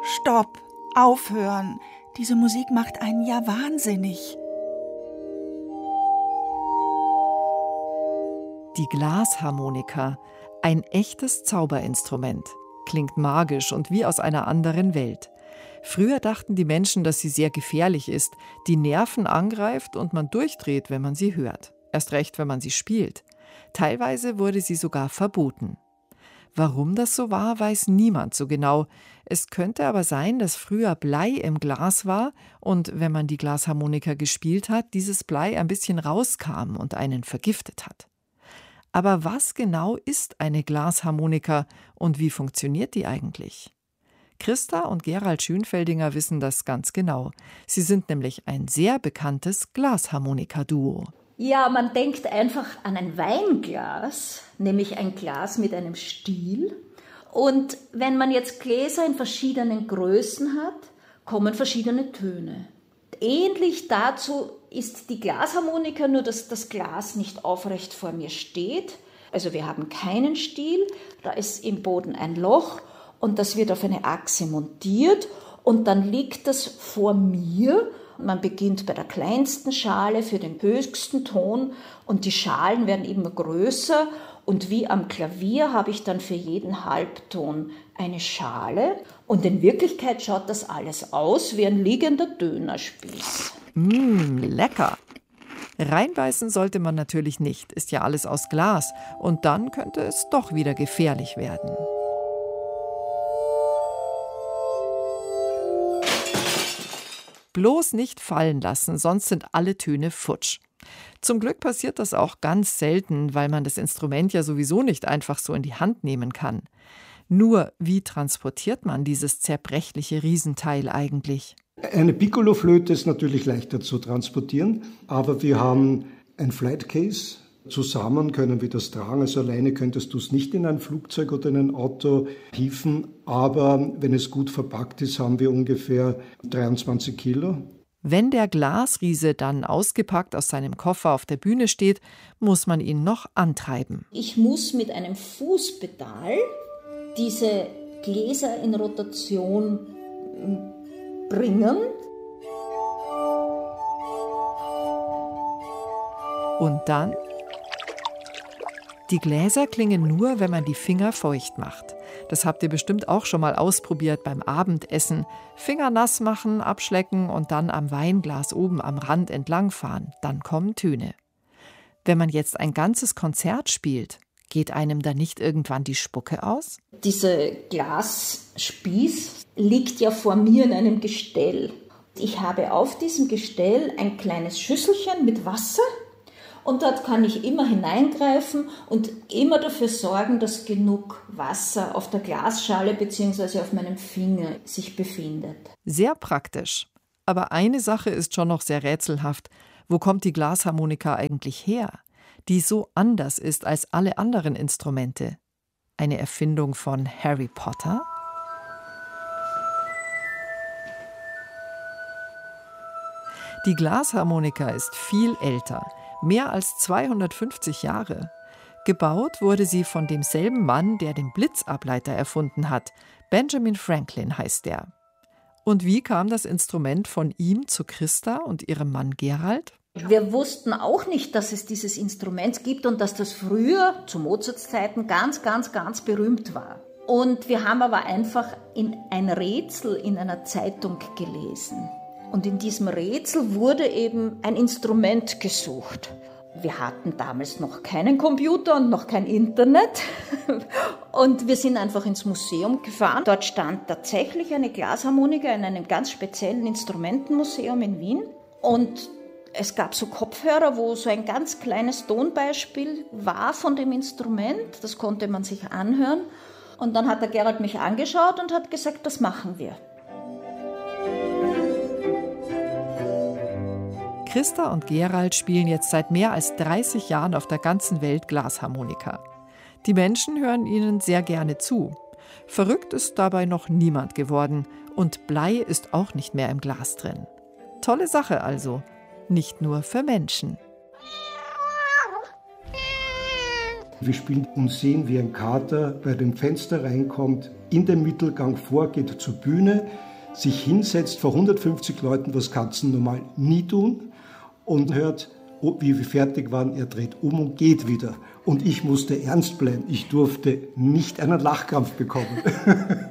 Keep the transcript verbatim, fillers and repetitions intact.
Stopp, aufhören. Diese Musik macht einen ja wahnsinnig. Die Glasharmonika, ein echtes Zauberinstrument. Klingt magisch und wie aus einer anderen Welt. Früher dachten die Menschen, dass sie sehr gefährlich ist, die Nerven angreift und man durchdreht, wenn man sie hört. Erst recht, wenn man sie spielt. Teilweise wurde sie sogar verboten. Warum das so war, weiß niemand so genau. Es könnte aber sein, dass früher Blei im Glas war und wenn man die Glasharmonika gespielt hat, dieses Blei ein bisschen rauskam und einen vergiftet hat. Aber was genau ist eine Glasharmonika und wie funktioniert die eigentlich? Christa und Gerald Schönfeldinger wissen das ganz genau. Sie sind nämlich ein sehr bekanntes Glasharmonika-Duo. Ja, man denkt einfach an ein Weinglas, nämlich ein Glas mit einem Stiel. Und wenn man jetzt Gläser in verschiedenen Größen hat, kommen verschiedene Töne. Ähnlich dazu ist die Glasharmonika, nur dass das Glas nicht aufrecht vor mir steht. Also wir haben keinen Stiel, da ist im Boden ein Loch und das wird auf eine Achse montiert und dann liegt das vor mir. Man beginnt bei der kleinsten Schale für den höchsten Ton und die Schalen werden immer größer und wie am Klavier habe ich dann für jeden Halbton eine Schale und in Wirklichkeit schaut das alles aus wie ein liegender Dönerspieß. Mmh, lecker! Reinbeißen sollte man natürlich nicht, ist ja alles aus Glas und dann könnte es doch wieder gefährlich werden. Bloß nicht fallen lassen, sonst sind alle Töne futsch. Zum Glück passiert das auch ganz selten, weil man das Instrument ja sowieso nicht einfach so in die Hand nehmen kann. Nur, wie transportiert man dieses zerbrechliche Riesenteil eigentlich? Eine Piccolo-Flöte ist natürlich leichter zu transportieren, aber wir haben ein Flight Case. Zusammen können wir das tragen, also alleine könntest du es nicht in ein Flugzeug oder in ein Auto hieven, aber wenn es gut verpackt ist, haben wir ungefähr dreiundzwanzig Kilo. Wenn der Glasriese dann ausgepackt aus seinem Koffer auf der Bühne steht, muss man ihn noch antreiben. Ich muss mit einem Fußpedal diese Gläser in Rotation bringen. Und dann? Die Gläser klingen nur, wenn man die Finger feucht macht. Das habt ihr bestimmt auch schon mal ausprobiert beim Abendessen. Finger nass machen, abschlecken und dann am Weinglas oben am Rand entlangfahren. Dann kommen Töne. Wenn man jetzt ein ganzes Konzert spielt, geht einem da nicht irgendwann die Spucke aus? Dieser Glasspieß liegt ja vor mir in einem Gestell. Ich habe auf diesem Gestell ein kleines Schüsselchen mit Wasser. Und dort kann ich immer hineingreifen und immer dafür sorgen, dass genug Wasser auf der Glasschale bzw. auf meinem Finger sich befindet. Sehr praktisch. Aber eine Sache ist schon noch sehr rätselhaft. Wo kommt die Glasharmonika eigentlich her, die so anders ist als alle anderen Instrumente? Eine Erfindung von Harry Potter? Die Glasharmonika ist viel älter. Mehr als zweihundertfünfzig Jahre. Gebaut wurde sie von demselben Mann, der den Blitzableiter erfunden hat. Benjamin Franklin heißt der. Und wie kam das Instrument von ihm zu Christa und ihrem Mann Gerald? Wir wussten auch nicht, dass es dieses Instrument gibt und dass das früher, zu Mozarts Zeiten, ganz, ganz, ganz berühmt war. Und wir haben aber einfach in ein Rätsel in einer Zeitung gelesen. Und in diesem Rätsel wurde eben ein Instrument gesucht. Wir hatten damals noch keinen Computer und noch kein Internet. Und wir sind einfach ins Museum gefahren. Dort stand tatsächlich eine Glasharmonika in einem ganz speziellen Instrumentenmuseum in Wien. Und es gab so Kopfhörer, wo so ein ganz kleines Tonbeispiel war von dem Instrument. Das konnte man sich anhören. Und dann hat der Gerald mich angeschaut und hat gesagt, das machen wir. Christa und Gerald spielen jetzt seit mehr als dreißig Jahren auf der ganzen Welt Glasharmonika. Die Menschen hören ihnen sehr gerne zu. Verrückt ist dabei noch niemand geworden und Blei ist auch nicht mehr im Glas drin. Tolle Sache also, nicht nur für Menschen. Wir spielen und sehen, wie ein Kater bei dem Fenster reinkommt, in den Mittelgang vorgeht zur Bühne, sich hinsetzt vor hundertfünfzig Leuten, was Katzen normal nie tun, und hört, wie wir fertig waren, er dreht um und geht wieder. Und ich musste ernst bleiben. Ich durfte nicht einen Lachkrampf bekommen.